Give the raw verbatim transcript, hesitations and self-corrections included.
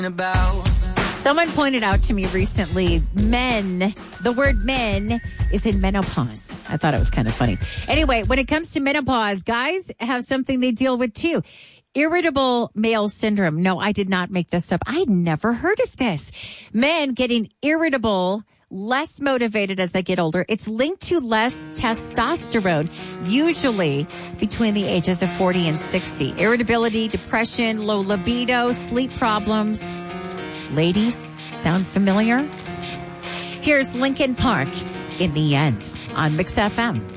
About. Someone pointed out to me recently, men, the word men is in menopause. I thought it was kind of funny. Anyway, when it comes to menopause, guys have something they deal with too. Irritable male syndrome. No, I did not make this up. I'd never heard of this. Men getting irritable, less motivated as they get older. It's linked to less testosterone, usually between the ages of forty and sixty. Irritability, depression, low libido, sleep problems. Ladies, sound familiar? Here's Linkin Park in the end on Mix F M.